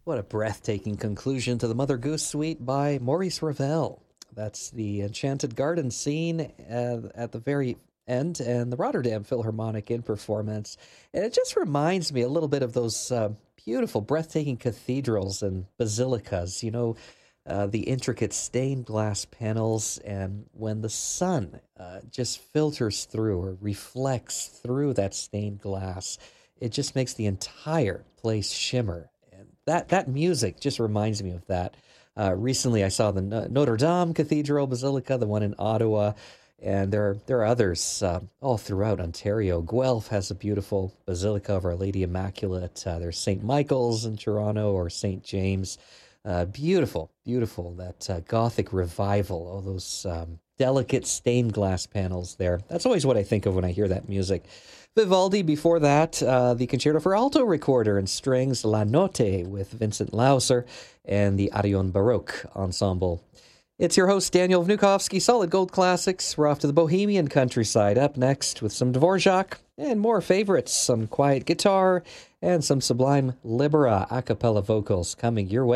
What a breathtaking conclusion to the Mother Goose Suite by Maurice Ravel. That's the Enchanted Garden scene at the very end, and the Rotterdam Philharmonic in performance. And it just reminds me a little bit of those beautiful, breathtaking cathedrals and basilicas. The intricate stained glass panels, and when the sun just filters through or reflects through that stained glass, it just makes the entire place shimmer. And that music just reminds me of that. Recently, I saw the Notre Dame Cathedral Basilica, the one in Ottawa, and there are others all throughout Ontario. Guelph has a beautiful Basilica of Our Lady Immaculate. There's St. Michael's in Toronto, or St. James. Beautiful, beautiful. That Gothic revival, all those delicate stained glass panels there. That's always what I think of when I hear that music. Vivaldi, before that, the Concerto for Alto Recorder and Strings, La Notte with Vincent Lauser, and the Arion Baroque Ensemble. It's your host, Daniel Vnukovsky, Solid Gold Classics. We're off to the Bohemian countryside. Up next with some Dvorak and more favorites, some quiet guitar, and some sublime Libera a cappella vocals coming your way.